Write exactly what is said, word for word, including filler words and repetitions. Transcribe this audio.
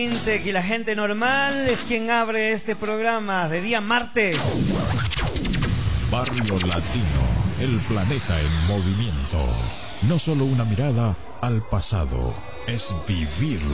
Que la gente normal es quien abre este programa de día martes. Barrio Latino, el planeta en movimiento. No solo una mirada al pasado, es vivir